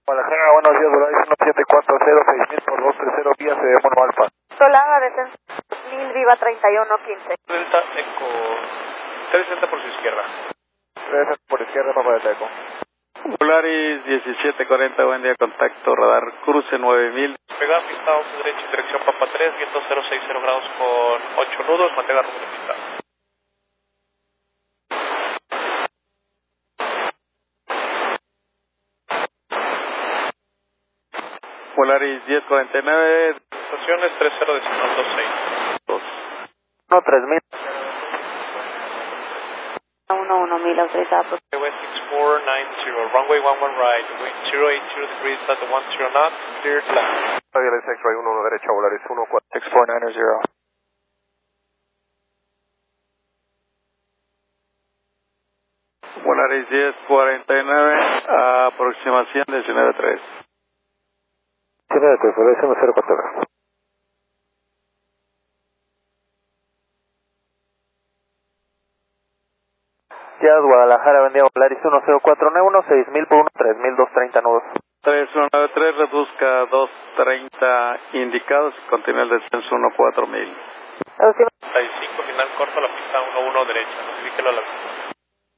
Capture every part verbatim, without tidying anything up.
Guadalajara, buenos días, Volaris uno siete cuatro cero, seis mil por dos tres cero, vía C D Mono Alfa. Solada, descenso mil, Viva treinta y uno quince. Delta Eco, tres sesenta por su izquierda. tres por izquierda, Papa Delta Eco. Volaris diecisiete cuarenta, buen día, contacto, radar cruce nueve mil. Pega pista a su derecha, dirección Papa tres, viento cero sesenta grados con ocho nudos, mantenga rumbo de pista. Volaris diez cuarenta y nueve. Estaciones tres cero decimal dos seis. uno tres mil. uno uno mil autorizada por... Runway six four nine zero, runway one one right, wind zero eight zero degrees at the one zero knot, cleared land. Violet X-Ray uno uno derecha, Volaris uno cuatro six four nine zero. Volaris diez cuarenta y nueve, aproximación diecinueve tres. Tiene de Volaris uno cero cuatro. Ya, Guadalajara, buen día, Volaris uno cero cuatro nueve uno, seis mil por uno, tres mil dos treinta nudos. tres uno nueve tres, reduzca dos treinta indicados y continúa el descenso uno cuatro mil. treinta y cinco, final corto, la pista uno uno derecha, notifíquelo a la pista.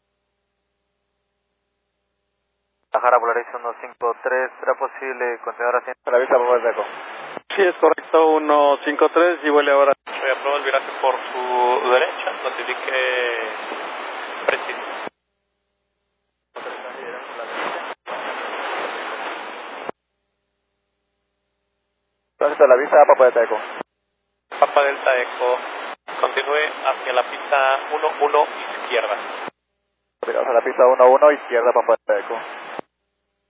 Guadalajara, Volaris uno cinco tres, ¿será posible continuar haciendo la vista por Eco? Sí, es correcto, uno cinco tres y vuele ahora. Se aprueba el viraje por su derecha, notifique preciso. Entonces, la vista, Papa Delta Eco. Papa Delta Eco, continúe hacia la pista uno uno izquierda. Mira, a la pista uno uno, izquierda, Papa Delta Eco.